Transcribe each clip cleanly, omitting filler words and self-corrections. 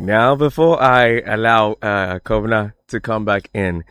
Now, before I allow Kovna to come back in,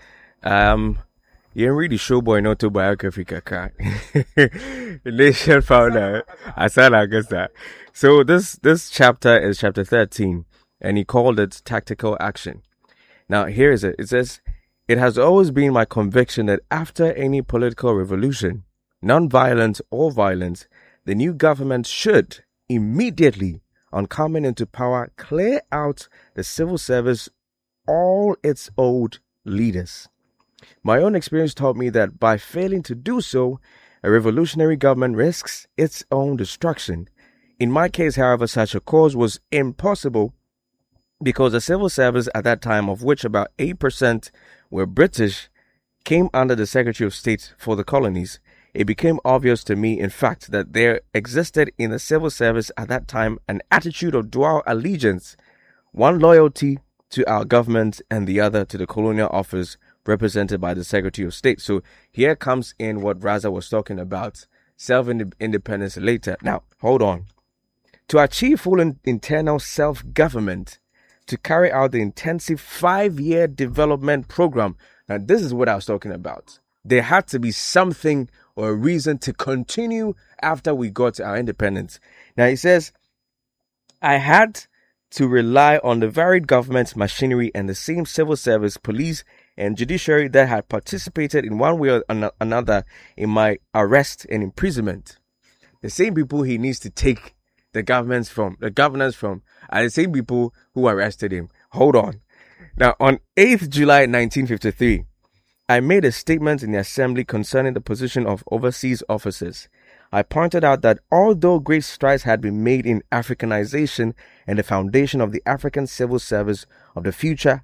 you ain't really showboy no autobiography kaka. The nation founder. I said I guess that. So this chapter is chapter 13, and he called it Tactical Action. Now here is it. It says, "It has always been my conviction that after any political revolution, non-violent or violent, the new government should immediately, on coming into power, clear out the civil service, all its old leaders. My own experience taught me that by failing to do so, a revolutionary government risks its own destruction. In my case, however, such a course was impossible because the civil service at that time, of which about 8% were British, came under the Secretary of State for the colonies. It became obvious to me, in fact, that there existed in the civil service at that time an attitude of dual allegiance, one loyalty to our government and the other to the colonial office represented by the Secretary of State." So here comes in what Raza was talking about, self-independence later. Now, hold on. To achieve full internal self-government, to carry out the intensive 5-year development program. Now, this is what I was talking about. There had to be something or a reason to continue after we got our independence. Now, he says, "I had to rely on the varied government machinery and the same civil service, police, and judiciary that had participated in one way or another in my arrest and imprisonment." The same people he needs to take the governance from are the same people who arrested him. Hold on. Now, on 8th July 1953, I made a statement in the Assembly concerning the position of overseas officers. I pointed out that although great strides had been made in Africanization and the foundation of the African civil service of the future,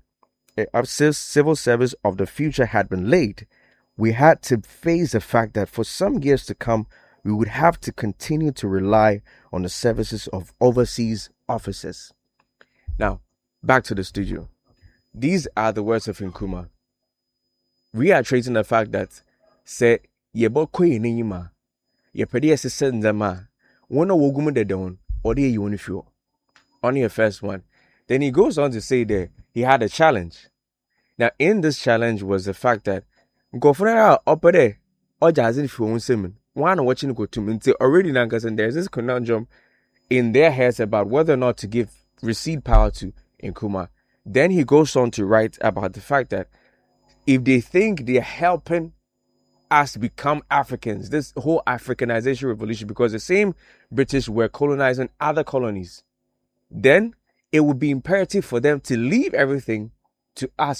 had been laid, we had to face the fact that for some years to come, we would have to continue to rely on the services of overseas officers. Now, back to the studio. These are the words of Nkrumah, reiterating the fact that say yebo kwe ni nyima yepedi esese nzama wona wogumu de don ode ye woni fio on your first one. Then he goes on to say that he had a challenge. Now, in this challenge was the fact that gofuna opere ojazin fi won semen one watching go to minti already nankas, and there's this conundrum in their heads about whether or not to recede power to Nkrumah. Then he goes on to write about the fact that if they think they're helping us become Africans, this whole Africanization revolution, because the same British were colonizing other colonies, then it would be imperative for them to leave everything to us